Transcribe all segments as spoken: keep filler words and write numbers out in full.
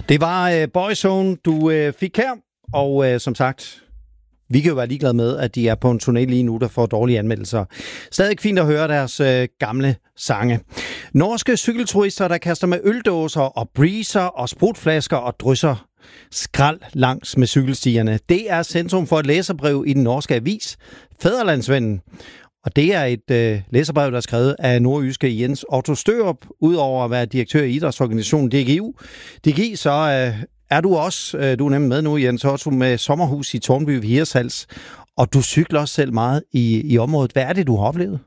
Det var uh, Boyzone, du uh, fik her, og uh, som sagt, vi kan jo være ligeglade med, at de er på en turné lige nu, der får dårlige anmeldelser. Stadig fint at høre deres uh, gamle sange. Norske cykelturister, der kaster med øldåser og breezer og sprutflasker og drysser skrald langs med cykelstierne. Det er centrum for et læserbrev i den norske avis, Fædrelandsvennen. Og det er et øh, læserbrev, der er skrevet af nordjyske Jens Otto Størup, udover at være direktør i idrætsorganisationen D G U. D G I, så øh, er du også, øh, du er nemlig med nu, Jens Otto, med sommerhus i Tårnby ved Hirtshals, og du cykler også selv meget i, i området. Hvad er det, du har oplevet?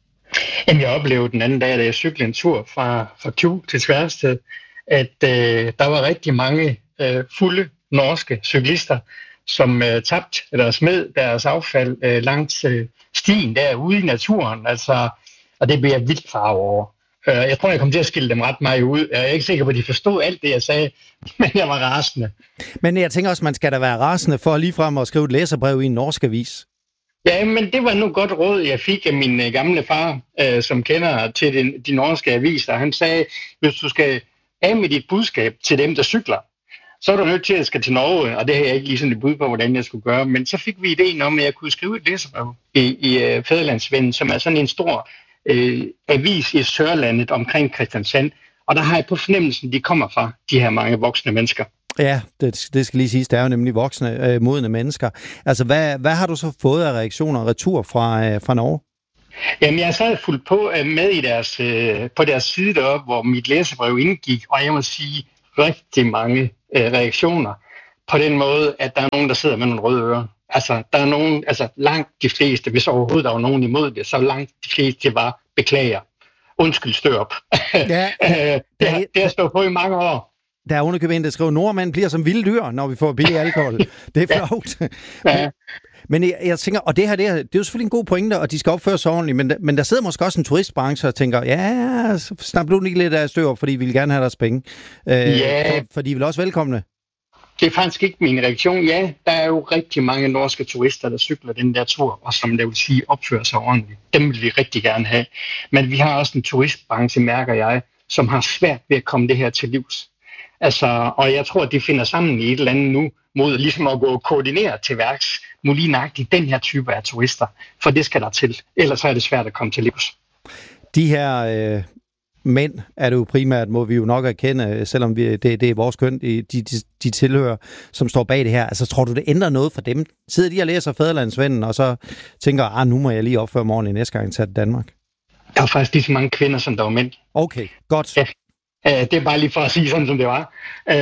Jamen, jeg oplevede den anden dag, da jeg cyklede en tur fra, fra Tjuv til Tværsted, at øh, der var rigtig mange øh, fulde norske cyklister, som øh, tabte eller smed deres affald øh, langs øh, stien derude i naturen. Altså, og det bliver jeg vildt farve over. Øh, jeg tror, jeg kom til at skille dem ret meget ud. Jeg er ikke sikker på, at de forstod alt det, jeg sagde, men jeg var rasende. Men jeg tænker også, man skal da være rasende for ligefrem at skrive et læserbrev i en norsk avis. Ja, men det var nu godt råd, jeg fik af min øh, gamle far, øh, som kender til de, de norske aviser. Han sagde, hvis du skal af med dit budskab til dem, der cykler, så er du nødt til at skal til Norge, og det har jeg ikke lige sådan et bud på, hvordan jeg skulle gøre. Men så fik vi ideen om, at jeg kunne skrive et læserbrev i, i uh, Fædrelandsvennen, som er sådan en stor uh, avis i Sørlandet omkring Kristiansand. Og der har jeg på fornemmelsen, de kommer fra, de her mange voksne mennesker. Ja, det, det skal lige siges, der er jo nemlig voksne, øh, modne mennesker. Altså, hvad, hvad har du så fået af reaktioner og retur fra, øh, fra Norge? Jamen, jeg sad fuldt på uh, med i deres, uh, på deres side deroppe, hvor mit læserbrev indgik, og jeg må sige rigtig mange reaktioner på den måde, at der er nogen, der sidder med nogle røde ører. Altså, der er nogen, altså langt de fleste, hvis overhovedet der var nogen imod det, så langt de fleste var beklager. Undskyld, Størup. Ja, det, har, det har stået på i mange år. Der er underkøbet en, der skriver, nordmænd bliver som vilde dyr, når vi får billig alkohol. Det er flot. Ja. Men jeg, jeg tænker, og det her, det er, det er jo selvfølgelig en god pointe, og de skal opføre sig ordentligt, men, men der sidder måske også en turistbranche og tænker, ja, snap du ikke lidt af Størup, fordi vi vil gerne have deres penge. Øh, ja. For, for de er vel også velkomne? Det er faktisk ikke min reaktion. Ja, der er jo rigtig mange norske turister, der cykler den der tur, og som det vil sige opfører sig ordentligt. Dem vil vi rigtig gerne have. Men vi har også en turistbranche, mærker jeg, som har svært ved at komme det her til livs. Altså, og jeg tror, at de finder sammen i et eller andet nu, mod ligesom at gå koordineret til værks, må lige nøjagtigt den her type af turister, for det skal der til. Ellers er det svært at komme til livs. De her øh, mænd er det jo primært, må vi jo nok erkende, selvom vi, det, det er vores køn, de, de, de tilhører, som står bag det her. Altså, tror du, det ændrer noget for dem? Sidder de og læser Fædrelandsvennen, og så tænker, ah, nu må jeg lige opføre morgen i næste gang til Danmark? Der er faktisk lige så mange kvinder, som der var mænd. Okay, godt. Ja. Det er bare lige for at sige sådan, som det var.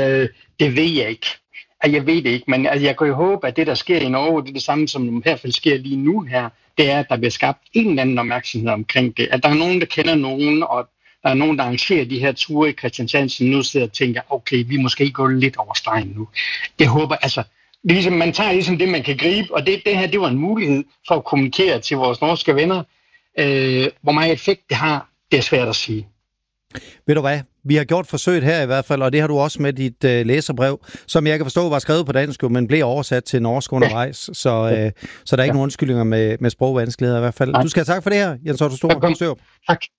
Det ved jeg ikke. Jeg ved det ikke, men jeg kan jo håbe, at det, der sker i Norge, det er det samme, som i hvert fald sker lige nu her, det er, at der bliver skabt en eller anden opmærksomhed omkring det. At der er nogen, der kender nogen, og der er nogen, der arrangerer de her ture i Kristiansand, som nu sidder og tænker, okay, vi måske gå lidt over stregen nu. Det håber, altså, ligesom, man tager ligesom det, man kan gribe, og det, det her, det var en mulighed for at kommunikere til vores norske venner. Øh, hvor meget effekt det har, det er svært at sige. Ved du hvad? Vi har gjort forsøget her i hvert fald, og det har du også med dit øh, læserbrev, som jeg kan forstå var skrevet på dansk, men blev oversat til norsk undervejs, så, øh, så der er ikke ja. nogen undskyldninger med, med sprogvanskeligheder i hvert fald. Nej. Du skal have tak for det her, Jens Otto Størup. Tak.